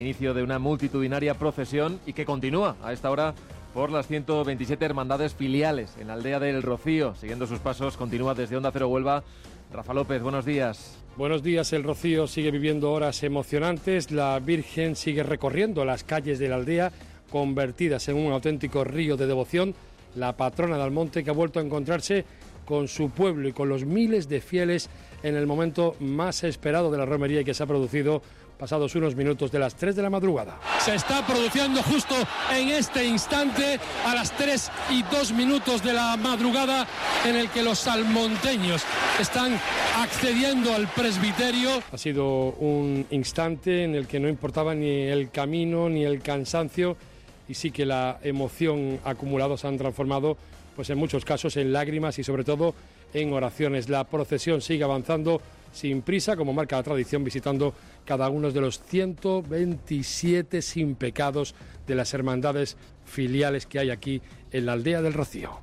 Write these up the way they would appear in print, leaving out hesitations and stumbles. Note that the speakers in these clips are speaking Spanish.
Inicio de una multitudinaria procesión y que continúa a esta hora por las 127 hermandades filiales en la aldea del Rocío. Siguiendo sus pasos, continúa desde Onda Cero Huelva. Rafa López, buenos días. Buenos días. El Rocío sigue viviendo horas emocionantes. La Virgen sigue recorriendo las calles de la aldea, convertidas en un auténtico río de devoción. La patrona de Almonte, que ha vuelto a encontrarse con su pueblo y con los miles de fieles en el momento más esperado de la romería, y que se ha producido pasados unos minutos de las 3 de la madrugada. Se está produciendo justo en este instante, a las 3:02 de la madrugada, en el que los almonteños están accediendo al presbiterio. Ha sido un instante en el que no importaba ni el camino ni el cansancio, y sí que la emoción acumulada se han transformado, pues en muchos casos, en lágrimas y sobre todo en oraciones. La procesión sigue avanzando sin prisa, como marca la tradición, visitando cada uno de los 127 sin pecados de las hermandades filiales que hay aquí en la aldea del Rocío.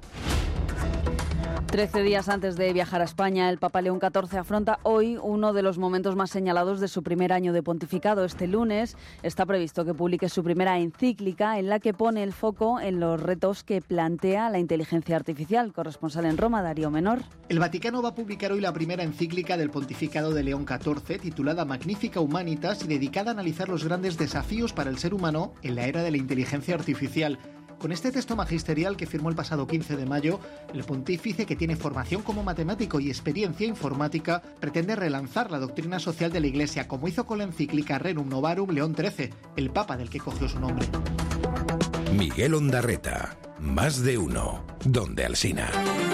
13 días antes de viajar a España, el Papa León XIV afronta hoy uno de los momentos más señalados de su primer año de pontificado. Este lunes está previsto que publique su primera encíclica, en la que pone el foco en los retos que plantea la inteligencia artificial. Corresponsal en Roma, Darío Menor. El Vaticano va a publicar hoy la primera encíclica del pontificado de León XIV, titulada Magnificat Humanitas, y dedicada a analizar los grandes desafíos para el ser humano en la era de la inteligencia artificial. Con este texto magisterial, que firmó el pasado 15 de mayo, el pontífice, que tiene formación como matemático y experiencia informática, pretende relanzar la doctrina social de la Iglesia, como hizo con la encíclica Rerum Novarum León XIII, el Papa del que cogió su nombre. Miguel Ondarreta, Más de Uno, Donde Alsina.